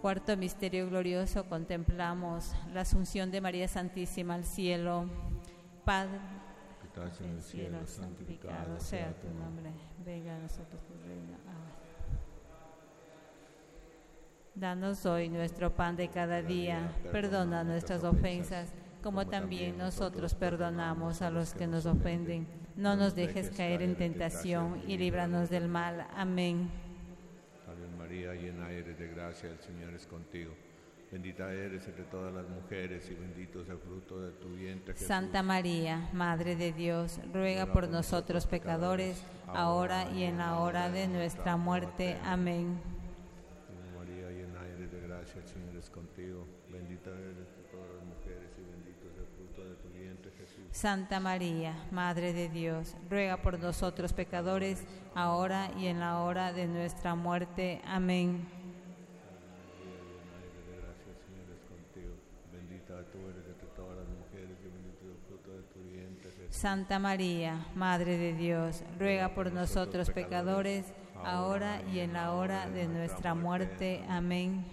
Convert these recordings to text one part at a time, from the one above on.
Cuarto misterio glorioso, contemplamos la asunción de María Santísima al cielo. Padre, que estás en el cielo, santificado sea tu nombre. Venga a nosotros tu reino. Danos hoy nuestro pan de cada día. Perdona nuestras ofensas, como también nosotros perdonamos a los que nos ofenden. No nos dejes caer en tentación y líbranos del mal. Amén. Ave María, llena eres de gracia, el Señor es contigo. Bendita eres entre todas las mujeres y bendito es el fruto de tu vientre, Jesús. Santa María, Madre de Dios, ruega por nosotros pecadores, ahora y en la hora de nuestra muerte. Amén. Ave María, llena eres de gracia, el Señor es contigo. Bendita eres entre todas las mujeres y bendito es el fruto de tu vientre, Jesús. Santa María, Madre de Dios, ruega por nosotros pecadores, ahora y en la hora de nuestra muerte. Amén. Santa María, Madre de Dios, ruega por nosotros pecadores, ahora y en la hora de nuestra muerte. Amén.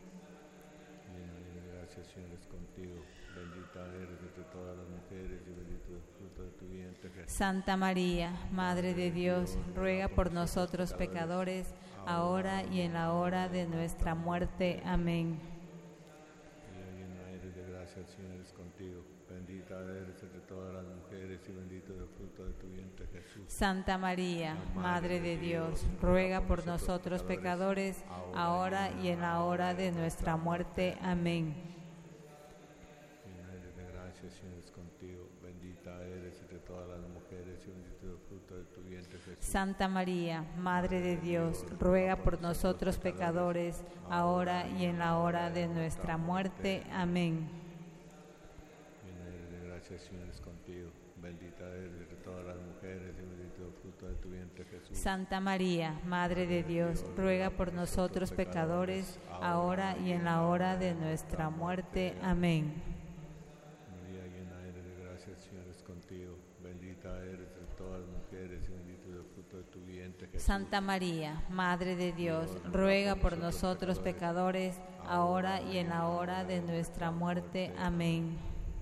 Gracias, Señor es contigo. Bendita eres entre todas las mujeres y bendito es el fruto de tu vientre, Jesús. Santa María, Madre de Dios, ruega por nosotros pecadores, ahora y en la hora de nuestra muerte. Amén. Llena eres de gracia, el Señor es contigo. Bendita eres entre todas las mujeres y bendito es el fruto de tu vientre, Jesús. Santa María, Madre de Dios, ruega por nosotros pecadores, ahora y en la hora de nuestra muerte. Amén. Llena eres de gracia, el Señor es contigo. Bendita eres entre todas las mujeres y bendito es el fruto de tu vientre, Jesús. Santa María, Madre de Dios, ruega por nosotros pecadores, ahora y en la hora de nuestra muerte. Amén. El Señor es contigo, bendita eres entre todas las mujeres y bendito es el fruto de tu vientre, Jesús. Santa María, Madre de Dios, ruega por nosotros pecadores, ahora y en la hora de nuestra muerte. Amén. María, llena eres de gracia, el Señor es contigo, bendita eres entre todas las mujeres y bendito es el fruto de tu vientre, Jesús. Santa María, Madre de Dios, ruega por nosotros pecadores, ahora y en la hora de nuestra muerte. Amén.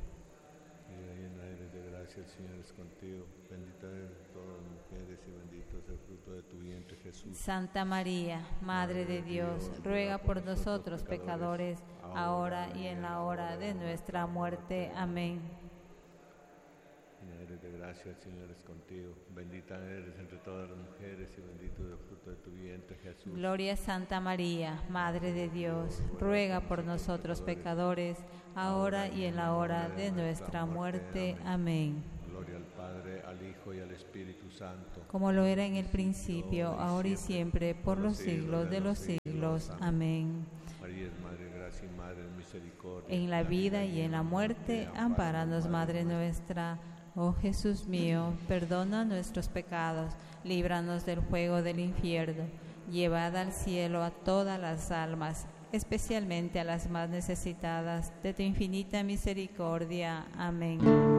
El Señor es contigo, bendita eres entre todas las mujeres y bendito es el fruto de tu vientre, Jesús. Santa María, Madre de Dios, ruega por nosotros pecadores, ahora y en la hora de nuestra muerte. Amén. Llena eres de gracia, el Señor es contigo, bendita eres entre todas las mujeres y bendito es el fruto de tu vientre, Jesús. Gloria a Santa María, Madre de Dios, ruega por nosotros pecadores, ahora y en la hora de nuestra muerte. Amén. Gloria al Padre, al Hijo y al Espíritu Santo, como lo era en el principio, ahora y siempre, por los siglos de los siglos. Amén. María es Madre de gracia y Madre de misericordia. En la vida y en la muerte, ampáranos, Madre nuestra. Oh Jesús mío, perdona nuestros pecados, líbranos del fuego del infierno, llevad al cielo a todas las almas, especialmente a las más necesitadas de tu infinita misericordia. Amén.